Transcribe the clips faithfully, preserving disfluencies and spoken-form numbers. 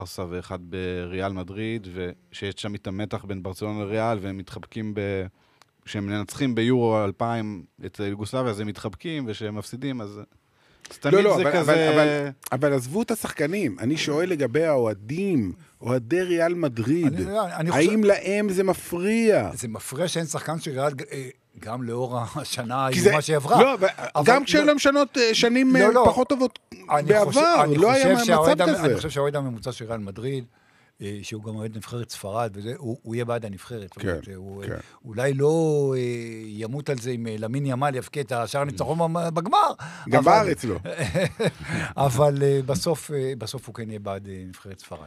ברסה ואחד בריאל מדריד, ושיש שם את המתח בין ברצלונה לריאל, והם מתחבקים ב... כשהם מנצחים ביורו אלפיים את יוגוסלביה, אז הם מתחבקים, וכשהם מפסידים, אז... לא, לא, אבל, כזה... אבל, אבל, אבל עזבו את השחקנים. אני שואל לגבי האוהדים, אוהדי ריאל מדריד. אני, אני האם חושב... להם זה מפריע? זה מפריע שאין שחקן של ריאל, גם לאור השנה האיומה שעברה. לא, אבל... גם כשהם לא משנות שנים לא, לא. פחות טובות בעבר, חושב, לא היה מצב כזה. אני חושב שהאוהד הממוצע של ריאל מדריד, שהוא גם אוהד נבחרת ספרד, וזה, הוא, הוא יהיה בעד הנבחרת. כן, הוא, כן. אולי לא ימות על זה עם למין ימל יפקה את השאר ניצחון בגמר. גם אבל, בארץ לא. אבל בסוף, בסוף הוא כן יהיה בעד נבחרת ספרד.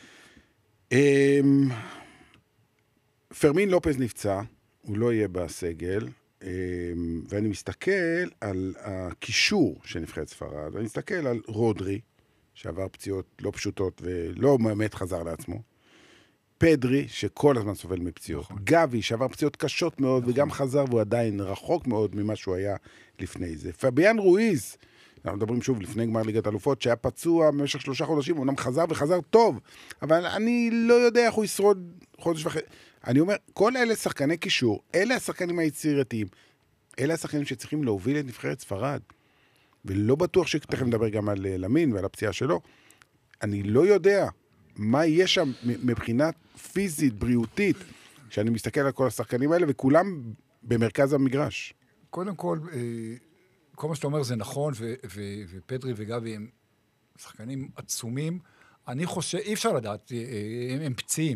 פרמין לופז נפצע, הוא לא יהיה בסגל, ואני מסתכל על הקישור של נבחרת ספרד, ואני מסתכל על רודרי, שעבר פציעות לא פשוטות ולא באמת חזר לעצמו. פדרי, שכל הזמן סובל מפציעות. נכון. גבי, שעבר פציעות קשות מאוד, נכון. וגם חזר, והוא עדיין רחוק מאוד ממה שהוא היה לפני זה. פביאן רואיז, אנחנו מדברים שוב לפני גמר ליגת אלופות, שהיה פצוע במשך שלושה חודשים, הוא נם חזר וחזר טוב, אבל אני לא יודע איך הוא ישרוד חודש וחצי. אני אומר, כל אלה שחקני קישור, אלה השחקנים היצירתיים, אלה השחקנים שצריכים להוביל את נבחרת ספרד. ולא בטוח שתכף נדבר גם על למין ועל הפציעה שלו. אני לא יודע מה יהיה שם מבחינה פיזית, בריאותית, כשאני מסתכל על כל השחקנים האלה, וכולם במרכז המגרש. קודם כל, כל מה שאתה אומר זה נכון, ופדרי וגבי הם שחקנים עצומים. אני חושב, אי אפשר לדעת, הם פציעים.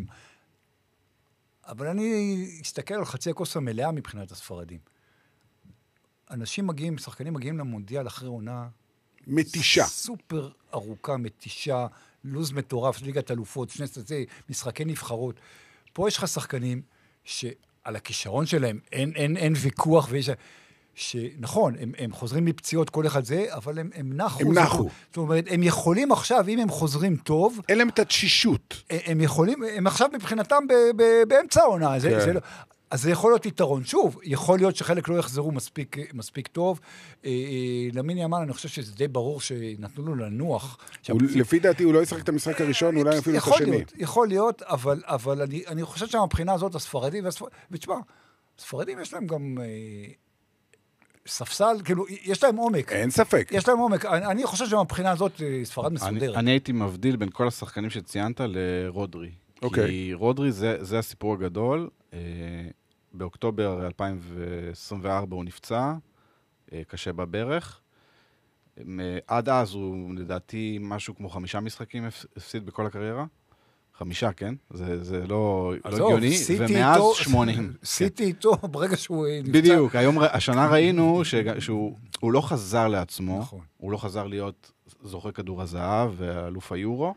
אבל אני אסתכל על חצי הכוס המלאה מבחינת הספרדים. אנשים מגיעים, שחקנים מגיעים למונדיאל אחרי עונה... מתישה. סופר ארוכה, מתישה, לוז מטורף, ליגת אלופות, שני סטצי, משחקי נבחרות. פה יש לך שחקנים שעל הכישרון שלהם אין, אין, אין ויכוח, ויש... שנכון, הם, הם חוזרים מפציעות כל אחד זה, אבל הם, הם נחו. הם נחו. זאת אומרת, הם יכולים עכשיו, אם הם חוזרים טוב... אין להם את התשישות. הם, הם יכולים, הם עכשיו מבחינתם ב, ב, באמצע העונה. כן. זה, זה לא... אז זה יכול להיות יתרון. שוב, יכול להיות שחלק לא יחזרו מספיק, מספיק טוב. אה, אה, למין יאמן, אני חושב שזה די ברור שנתנו לו לנוח. הוא, לפי דעתי, הוא לא ישחק את המשחק הראשון, אולי אפילו את השני. להיות, יכול להיות, אבל, אבל אני, אני חושב שהמבחינה הזאת, הספרדים, ותשמע, הספרדים יש להם גם... אה, ספסל, כאילו, יש להם עומק. אין ספק. יש להם עומק. אני, אני חושב שהמבחינה הזאת ספרד מסודרת. אני, אני הייתי מבדיל בין כל השחקנים שציינת לרודרי. אוקיי. כי רודרי זה, זה הסיפור הגדול. אה, באוקטובר אלפיים עשרים וארבע הוא נפצע, אה, קשה בברך. אה, עד אז הוא, לדעתי, משהו כמו חמישה משחקים הפסיד בכל הקריירה. חמישה, כן? זה, זה לא, לא הגיוני, ומאז שמונים. סיטי איתו ברגע שהוא נפצע. בדיוק, היום, השנה ראינו שהוא הוא לא חזר לעצמו, נכון. הוא לא חזר להיות זוכה כדור הזהב ואלוף היורו,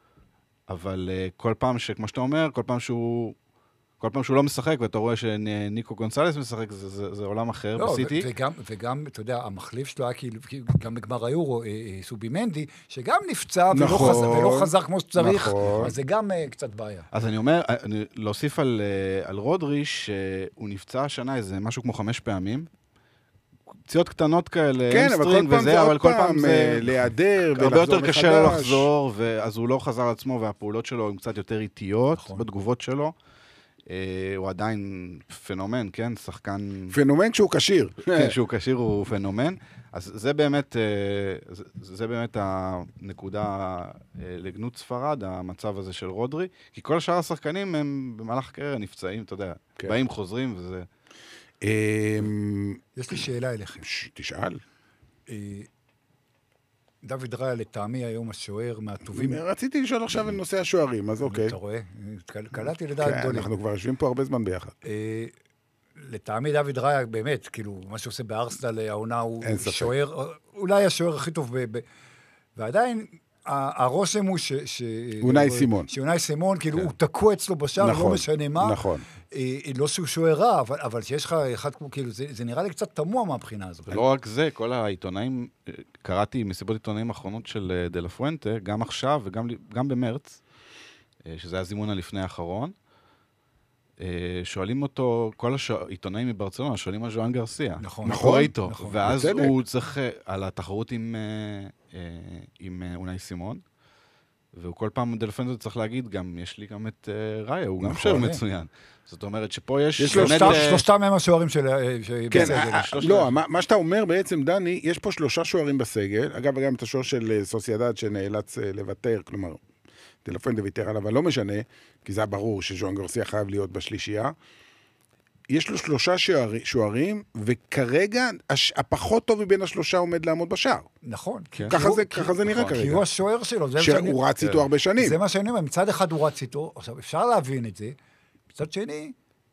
אבל uh, כל פעם שכמו שאתה אומר, כל פעם שהוא, כל פעם שהוא לא משחק, ואתה רואה שניקו גונסלס משחק, זה, זה, זה עולם אחר לא, בסיטי. ו- וגם, וגם, אתה יודע, המחליף שלו היה כאילו, גם בגמר היורו, אה, אה, סובימנדי, שגם נפצע נכון, ולא, חזר, ולא חזר כמו שצריך, נכון. אז זה גם אה, קצת בעיה. אז אני אומר, אני, להוסיף על, uh, על רודרי, שהוא נפצע השנה איזה משהו כמו חמש פעמים, פציעות קטנות כאלה, כן, אבל כל פעם זה עוד פעם להיעדר ולחזור מחדש. הרבה יותר קשה לו לחזור, אז הוא לא חזר לעצמו, והפעולות שלו הן קצת יותר איטיות, בתגובות שלו. הוא עדיין פנומן, כן? שחקן... פנומן שהוא קשיר. כן, שהוא קשיר הוא פנומן. אז זה באמת, זה באמת הנקודה לגנות ספרד, המצב הזה של רודרי, כי כל שאר השחקנים הם במהלך הקריירה נפצעים, אתה יודע, באים חוזרים וזה... יש לי שאלה אליכם. תשאל. דוד ראיה לטעמי היום השוער מהטובים. רציתי לשאול עכשיו על נושא השוערים, אז אוקיי. אתה רואה? קלטתי לדעת גדולים. אנחנו כבר יושבים פה הרבה זמן ביחד. לטעמי דוד ראיה באמת, כאילו, מה שעושה בארסנל העונה הוא שוער, אולי השוער הכי טוב, ועדיין הרושם הוא ש... אונאי סימון. שאונאי סימון, כאילו, הוא תקוע אצלו בשער, לא משנה מה. נכון. לא שהוא שוער רע, אבל שיש לך אחד, כאילו, זה נראה לי קצת תמוה מהבחינה הזאת. לא רק זה, כל העיתונאים, קראתי מסיבות עיתונאים האחרונות של דה לה פואנטה, גם עכשיו וגם במרץ, שזה היה זימון הלפני האחרון, שואלים אותו, כל העיתונאים מברצלונה, שואלים על ז'ואן גרסיה. נכון. נכון. איתו, ואז הוא צריך, על התחרות עם אונאי סימון, והוא כל פעם דלפנטו צריך להגיד, גם יש לי גם את uh, ראיה, הוא גם שוער מצוין. זאת אומרת שפה יש... יש באמת, שלושתם, uh, שלושתם הם השוערים של... כן, בסגל. ה- לא, מה, מה שאתה אומר בעצם, דני, יש פה שלושה שוערים בסגל, אגב, גם את השוער של אה, סוסיידד שנאלץ אה, לוותר, כלומר, דלפנטו ויתר עליו, אבל לא משנה, כי זה היה ברור שז'ואן גרסיה חייב להיות בשלישייה. יש לו שלושה שוער, שוערים, וכרגע הש, הפחות טוב מבין השלושה עומד לעמוד בשער. נכון. כן. ככה הוא- זה, ככה זה נראה כי כרגע. הוא השוער שלו. זה מה שאני- שהוא רץ איתו הרבה שנים. זה מה שאני אומר, מצד אחד הוא רץ איתו, עכשיו אפשר להבין את זה, מצד שני,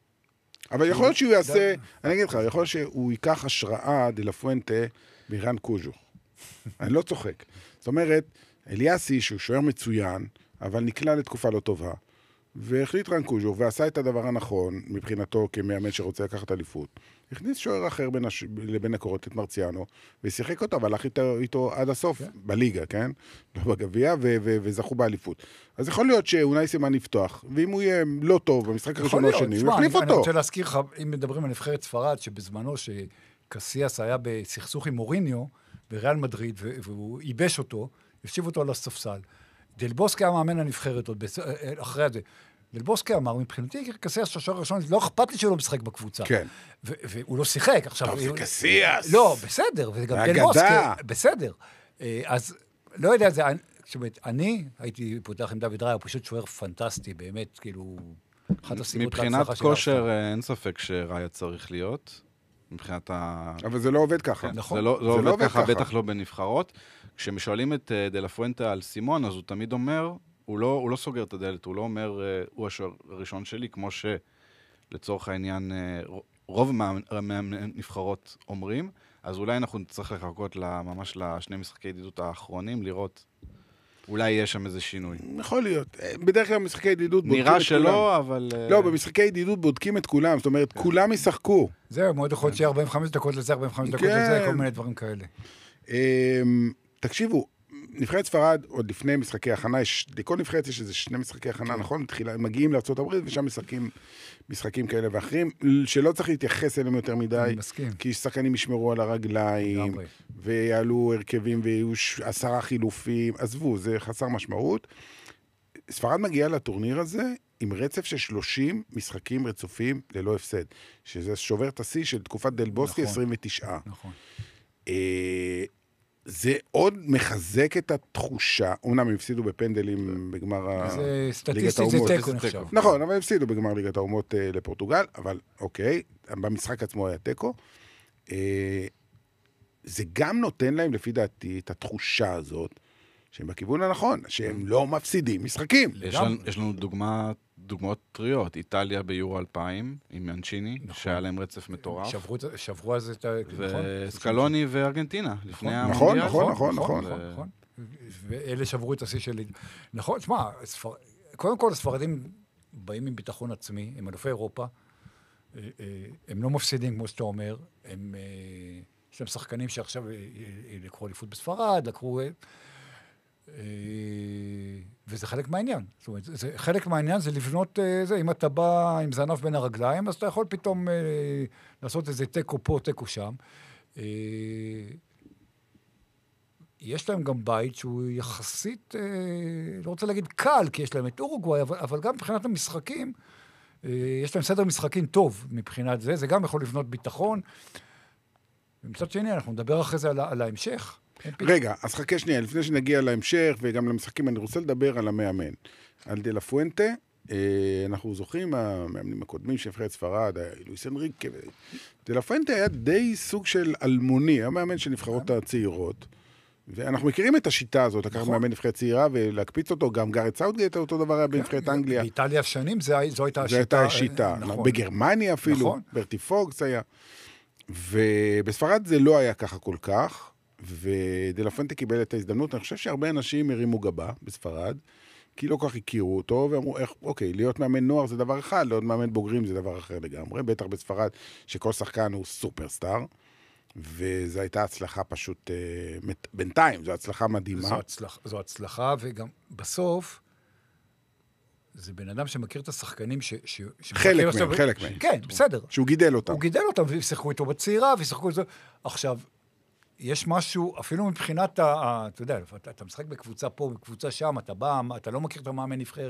אבל יכול להיות שהוא יעשה, אני אגיד לך, יכול להיות שהוא ייקח השראה דלפואנטה מירן קוז'ו. אני לא צוחק. זאת אומרת, אליאסי, שהוא שוער מצוין, אבל נקלע לתקופה לא טובה, והחליט רן קוז'ו, ועשה את הדבר הנכון, מבחינתו כמאמן שרוצה לקחת אליפות. הכניס שוער אחר בין, הש... לבין הקורות, את מרציאנו, ושיחק אותו, והלך איתו, איתו עד הסוף, okay. בליגה, כן? לא בגביע, ו- ו- וזכו באליפות. אז יכול להיות שאולי סימן יפתוח, ואם הוא יהיה לא טוב במשחק הראשון או השני, הוא יחליף אותו. אני רוצה להזכיר לך, אם מדברים על נבחרת ספרד, שבזמנו שקסיאס היה בסכסוך עם מוריניו, בריאל מדריד, והוא ייבש אותו, ישיב אותו על הספסל. דלבוסקי היה מאמן הנבחרת עוד אחרי זה. דלבוסקי אמר, מבחינתי, קסיאס השוער הראשון, לא אכפת לי שהוא לא משחק בקבוצה. כן. והוא לא שיחק. עכשיו, טוב, זה קסיאס. לא, בסדר, וגם דלבוסקי, בסדר. אז לא יודע, זה, זאת אומרת, אני הייתי פותח עם דוד ראיה, הוא פשוט שוער פנטסטי, באמת, כאילו, אחת הסיבות להצלחה מבחינת כושר, אין ספק שראיה צריך להיות. מבחינת ה... אבל זה לא עובד ככה. כן, נכון. זה לא, זה לא לא עובד עובד ככה, ככה. בטח לא בנבחרות. כשמשואלים את uh, דלפואנטה על סימון, אז הוא תמיד אומר, הוא לא, הוא לא סוגר את הדלת, הוא לא אומר, uh, הוא השוער הראשון שלי, כמו שלצורך העניין uh, רוב מהנבחרות אומרים, אז אולי אנחנו נצטרך לחכות ממש לשני משחקי ידידות האחרונים, לראות, אולי יש שם איזה שינוי. יכול להיות. בדרך כלל במשחקי ידידות בודקים את כולם. נראה שלא, אבל... לא, במשחקי ידידות בודקים את כולם, זאת אומרת, כולם ישחקו. זהו, מאוד יכול להיות שיהיה ארבעים וחמש דקות לזה, ארבעים וחמש דקות לזה, כל מיני דברים כאלה. תקשיבו, נבחרת ספרד, עוד לפני משחקי הכנה, לכל נבחרת יש איזה שני משחקי הכנה, נכון? מגיעים לארצות הברית ושם משחקים משחקים כאלה ואחרים, שלא צריך להתייחס אליהם יותר מדי, כי שחקנים ישמרו על הרגליים, ויעלו הרכבים ויהיו עשרה חילופים, עזבו, זה חסר משמעות. ספרד מגיעה לטורניר הזה עם רצף של שלושים משחקים רצופים ללא הפסד, שזה שובר את השיא של תקופת דלבוסקי, עשרים ותשע. נכון. זה עוד מחזק את התחושה, אומנם הם הפסידו בפנדלים בגמר ליגת האומות. זה תיקו נחשב. נכון, אבל הם הפסידו בגמר ליגת האומות לפורטוגל, אבל אוקיי, במשחק עצמו היה תיקו. זה גם נותן להם, לפי דעתי, את התחושה הזאת, שהם בכיוון הנכון, שהם לא מפסידים משחקים. יש לנו דוגמה... דוגמאות טריות, איטליה ביורו אלפיים, עם מנצ'יני, נכון. שהיה להם רצף מטורף. שברו, שברו אז את ה... וסקלוני נכון. וארגנטינה, לפני נכון, המונדיאל. נכון, נכון, נכון, נכון, נכון. ואלה שברו את השיא שלי. נכון, תשמע, ספר... קודם כל, הספרדים באים עם ביטחון עצמי, הם אלופי אירופה, הם לא מפסידים, כמו שאתה אומר, הם... יש להם שחקנים שעכשיו לקחו אליפות בספרד, לקחו... וזה חלק מהעניין. זאת אומרת, זה, חלק מהעניין זה לבנות, זה, אם אתה בא עם זנב בין הרגליים, אז אתה יכול פתאום אה, לעשות איזה טקו פה, טקו שם. אה, יש להם גם בית שהוא יחסית, אה, לא רוצה להגיד קל, כי יש להם את אורוגוואי, אבל, אבל גם מבחינת המשחקים, אה, יש להם סדר משחקים טוב מבחינת זה, זה גם יכול לבנות ביטחון. ומצד שני, אנחנו נדבר אחרי זה על, על ההמשך. רגע, אז חכה שנייה, לפני שנגיע להמשך וגם למשחקים, אני רוצה לדבר על המאמן. על דלפואנטה, אנחנו זוכרים, המאמנים הקודמים של נבחרת ספרד, לואיס אנריקה, דלפואנטה היה די סוג של אלמוני, המאמן של נבחרות הצעירות, ואנחנו מכירים את השיטה הזאת, לקחת מאמן נבחרת צעירה ולהקפיץ אותו, גם גארט סאוטגייט, אותו דבר היה בנבחרת אנגליה. באיטליה שנים זו הייתה השיטה. זו הייתה השיטה, בגרמניה אפילו, ברטי פוגס היה. ובספרד זה לא היה ככה כל כך, ודלפואנטה קיבל את ההזדמנות. אני חושב שהרבה אנשים הרימו גבה בספרד, כי לא כך הכירו אותו, ואמרו, איך, אוקיי, להיות מאמן נוער זה דבר אחד, להיות מאמן בוגרים זה דבר אחר לגמרי, בטח בספרד שכל שחקן הוא סופרסטאר, וזו הייתה הצלחה פשוט, אה, בינתיים, זו הצלחה מדהימה. זו הצלחה, זו הצלחה, וגם בסוף, זה בן אדם שמכיר את השחקנים ש... ש... חלק מהם, עכשיו... חלק מהם. כן, בסדר. שהוא גידל אותם. הוא גידל אותם, וישחקו איתו בצעירה, וישחקו איתו... עכשיו, יש משהו, אפילו מבחינת, ה, אתה יודע, אתה, אתה משחק בקבוצה פה, בקבוצה שם, אתה בא, אתה לא מכיר את המאמן נבחרת,